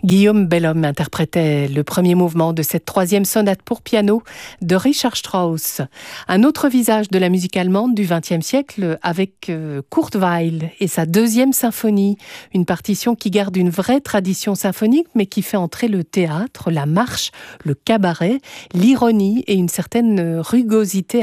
Guillaume Bellhomme interprétait le premier mouvement de cette troisième sonate pour piano de Richard Strauss. Un autre visage de la musique allemande du XXe siècle avec Kurt Weill et sa deuxième symphonie, une partition qui garde une vraie tradition symphonique mais qui fait entrer le théâtre, la marche, le cabaret, l'ironie et une certaine rugosité